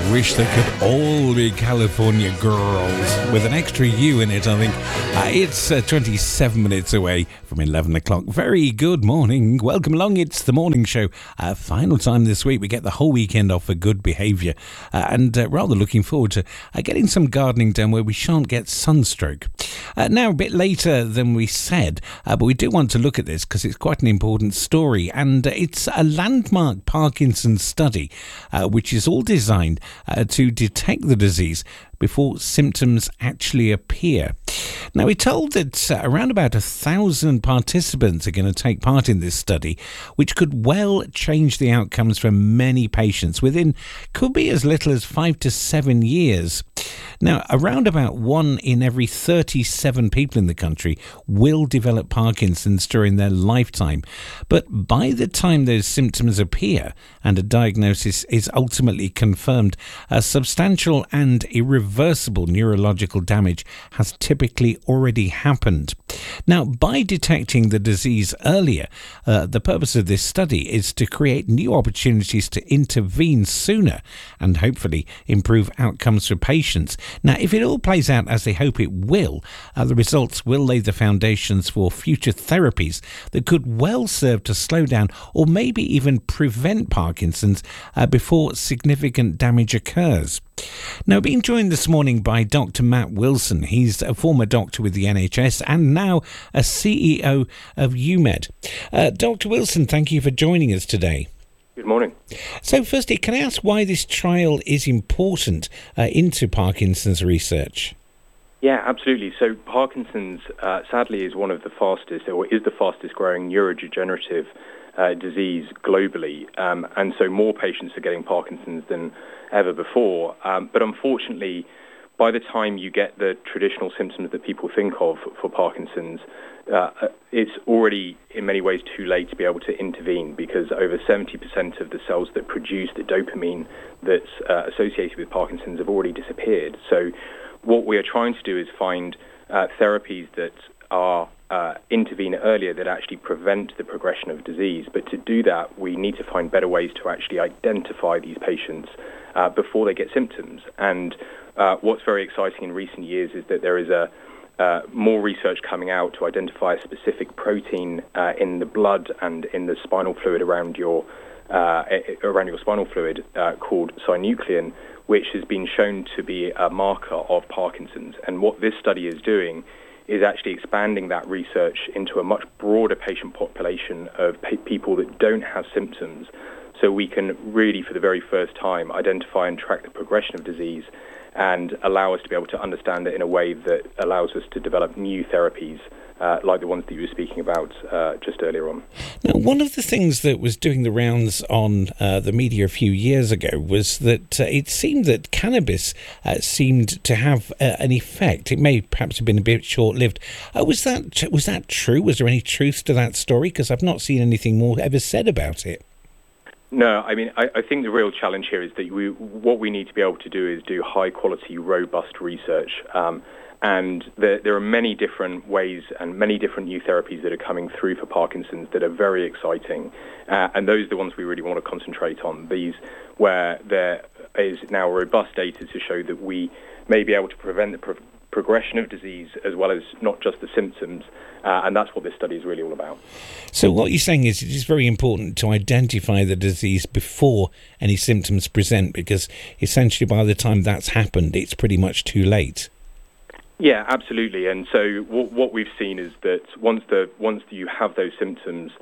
wish they could all be California girls with an extra U in it, I think. It's 27 minutes away from 11 o'clock. Very good morning. Welcome along. It's the morning show. Final time this week. We get the whole weekend off for good behaviour. And rather looking forward to getting some gardening done where we shan't get sunstroke. Now, a bit later than we said, but we do want to look at this because it's quite an important story. And it's a landmark Parkinson's study, which is all designed to detect the disease before symptoms actually appear. Now, we're told that around about 1,000 participants are going to take part in this study, which could well change the outcomes for many patients within, could be as little as 5 to 7 years. Now, around about 1 in every 37 people in the country will develop Parkinson's during their lifetime. But by the time those symptoms appear and a diagnosis is ultimately confirmed, a substantial and irreversible neurological damage has typically already happened. Now, by detecting the disease earlier, the purpose of this study is to create new opportunities to intervene sooner and hopefully improve outcomes for patients. Now, if it all plays out as they hope it will, the results will lay the foundations for future therapies that could well serve to slow down or maybe even prevent Parkinson's before significant damage occurs. Now, being joined this morning by Dr. Matt Wilson. He's a former doctor with the NHS and now a CEO of UMed. Dr. Wilson, thank you for joining us today. Good morning. So firstly, can I ask why this trial is important into Parkinson's research? Yeah, absolutely. So Parkinson's, sadly, is one of the fastest, or is the fastest growing neurodegenerative disease globally. And so more patients are getting Parkinson's than ever before. But unfortunately, by the time you get the traditional symptoms that people think of for Parkinson's, it's already in many ways too late to be able to intervene because over 70% of the cells that produce the dopamine that's associated with Parkinson's have already disappeared. So what we are trying to do is find therapies that are intervene earlier that actually prevent the progression of disease. But to do that, we need to find better ways to actually identify these patients before they get symptoms. And what's very exciting in recent years is that there is more research coming out to identify a specific protein in the blood and in the spinal fluid around your spinal fluid called synuclein, which has been shown to be a marker of Parkinson's. And what this study is doing is actually expanding that research into a much broader patient population of people that don't have symptoms, so we can really, for the very first time, identify and track the progression of disease and allow us to be able to understand it in a way that allows us to develop new therapies like the ones that you were speaking about just earlier on. Now, one of the things that was doing the rounds on the media a few years ago was that it seemed that cannabis seemed to have an effect. It may perhaps have been a bit short-lived. Was that true? Was there any truth to that story? Because I've not seen anything more ever said about it. No, I mean, I think the real challenge here is that what we need to be able to do is do high-quality, robust research. And there are many different ways and many different new therapies that are coming through for Parkinson's that are very exciting. And those are the ones we really want to concentrate on. These where there is now robust data to show that we may be able to prevent the progression of disease as well as not just the symptoms. And that's what this study is really all about. So what you're saying is it is very important to identify the disease before any symptoms present, because essentially by the time that's happened, it's pretty much too late. Yeah, absolutely. And so what we've seen is that once you have those symptoms,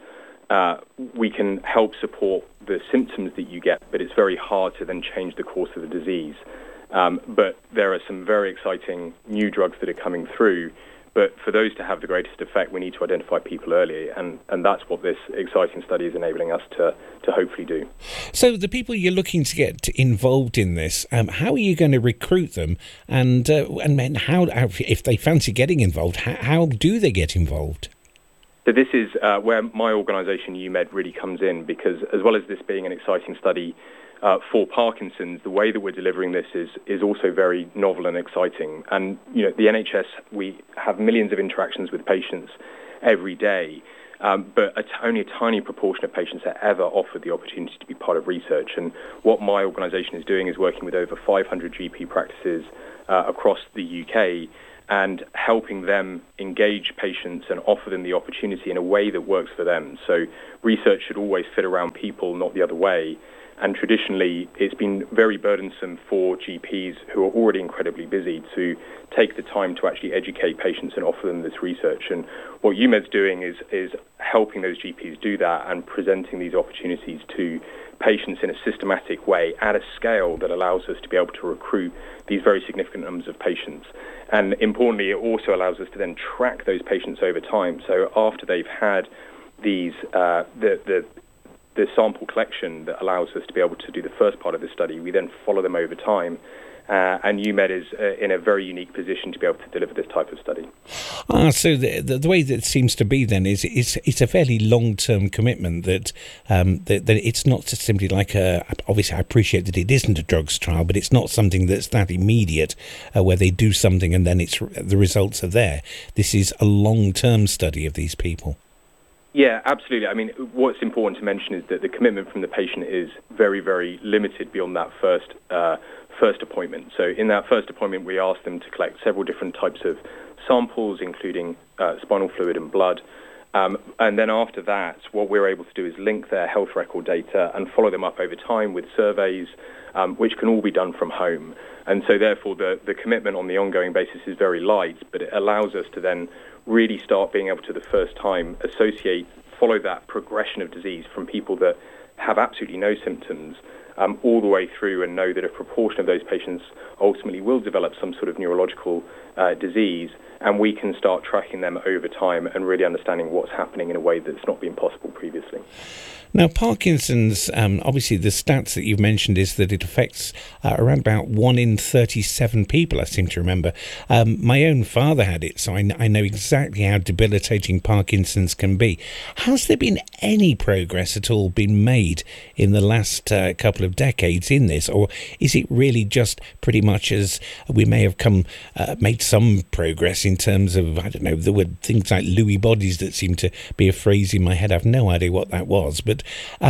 we can help support the symptoms that you get, but it's very hard to then change the course of the disease. But there are some very exciting new drugs that are coming through. But for those to have the greatest effect, we need to identify people early, and that's what this exciting study is enabling us to hopefully do. So the people you're looking to get involved in this, how are you going to recruit them, and how, if they fancy getting involved, how do they get involved? So this is where my organisation, UMed, really comes in, because as well as this being an exciting study for Parkinson's, the way that we're delivering this is also very novel and exciting. And, you know, the NHS, we have millions of interactions with patients every day. but only a tiny proportion of patients are ever offered the opportunity to be part of research. And what my organisation is doing is working with over 500 GP practices across the UK and helping them engage patients and offer them the opportunity in a way that works for them. So research should always fit around people, not the other way. And traditionally, it's been very burdensome for GPs who are already incredibly busy to take the time to actually educate patients and offer them this research. And what UMED's doing is helping those GPs do that and presenting these opportunities to patients in a systematic way at a scale that allows us to be able to recruit these very significant numbers of patients. And importantly, it also allows us to then track those patients over time. So after they've had these the sample collection that allows us to be able to do the first part of the study, we then follow them over time. And UMED is in a very unique position to be able to deliver this type of study. So the way that it seems to be then is it's a fairly long-term commitment that it's not just simply like obviously I appreciate that it isn't a drugs trial, but it's not something that's that immediate where they do something and then the results are there. This is a long-term study of these people. Yeah, absolutely. I mean, what's important to mention is that the commitment from the patient is very, very limited beyond that first appointment. So in that first appointment, we ask them to collect several different types of samples, including spinal fluid and blood. And then after that, what we're able to do is link their health record data and follow them up over time with surveys, which can all be done from home. And so therefore, the commitment on the ongoing basis is very light, but it allows us to then really start being able to, the first time, follow that progression of disease from people that have absolutely no symptoms all the way through, and know that a proportion of those patients ultimately will develop some sort of neurological disease, and we can start tracking them over time and really understanding what's happening in a way that's not been possible previously. Now, Parkinson's, obviously the stats that you've mentioned is that it affects around about 1 in 37 people, I seem to remember. My own father had it, so I know exactly how debilitating Parkinson's can be. Has there been any progress at all been made in the last couple of decades in this, or is it really just pretty much as we may have made some progress in terms of, I don't know, there were things like Lewy bodies that seemed to be a phrase in my head. I've no idea what that was, but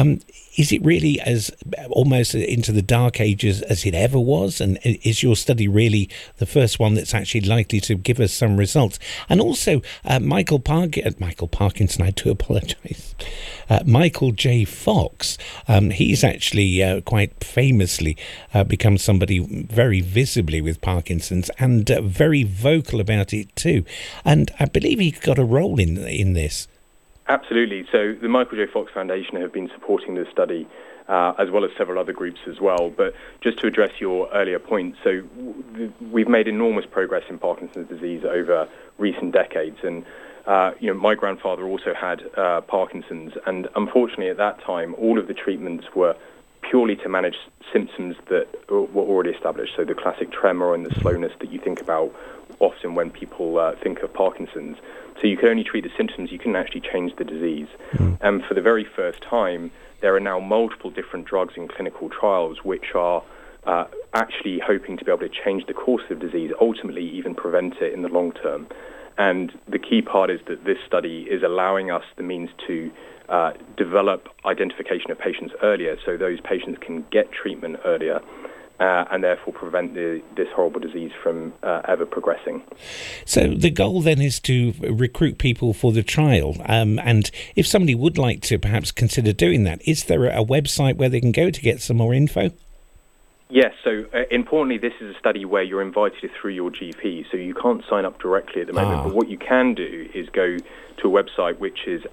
is it really as almost into the dark ages as it ever was? And is your study really the first one that's actually likely to give us some results? And also, Michael Parkinson, I do apologise. Michael J. Fox, he's actually quite famously become somebody very visibly with Parkinson's and very vocal about it too. And I believe he got a role in this. Absolutely. So the Michael J. Fox Foundation have been supporting this study, as well as several other groups as well. But just to address your earlier point, so we've made enormous progress in Parkinson's disease over recent decades. And, my grandfather also had Parkinson's. And unfortunately, at that time, all of the treatments were purely to manage symptoms that were already established. So the classic tremor and the slowness that you think about often when people think of Parkinson's. So you can only treat the symptoms, you couldn't actually change the disease. And for the very first time, there are now multiple different drugs in clinical trials which are actually hoping to be able to change the course of disease, ultimately even prevent it in the long term. And the key part is that this study is allowing us the means to develop identification of patients earlier, so those patients can get treatment earlier. And therefore prevent this horrible disease from ever progressing. So the goal then is to recruit people for the trial. And if somebody would like to perhaps consider doing that, is there a website where they can go to get some more info? Yes, so importantly, this is a study where you're invited through your GP, so you can't sign up directly at the moment. But what you can do is go to a website which is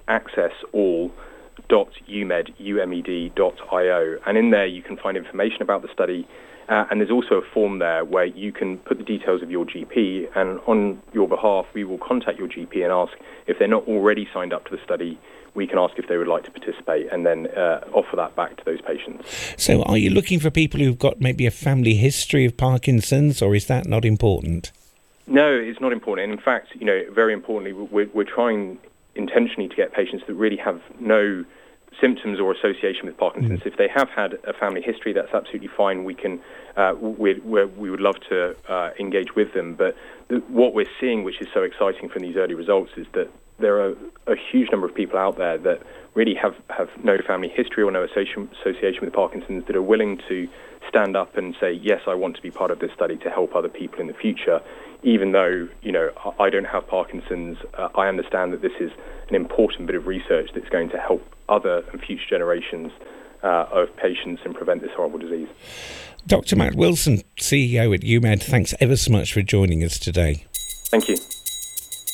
accessall.umed.io, and in there you can find information about the study. And there's also a form there where you can put the details of your GP, and on your behalf, we will contact your GP and ask if they're not already signed up to the study. We can ask if they would like to participate and then offer that back to those patients. So are you looking for people who've got maybe a family history of Parkinson's, or is that not important? No, it's not important. And in fact, very importantly, we're trying intentionally to get patients that really have no symptoms or association with Parkinson's. If they have had a family history, that's absolutely fine. We can, we would love to engage with them. But what we're seeing, which is so exciting from these early results, is that there are a huge number of people out there that really have no family history or no association with Parkinson's that are willing to stand up and say, yes, I want to be part of this study to help other people in the future. Even though, I don't have Parkinson's, I understand that this is an important bit of research that's going to help other and future generations of patients and prevent this horrible disease. Dr. Matt Wilson, CEO at UMed, thanks ever so much for joining us today. Thank you.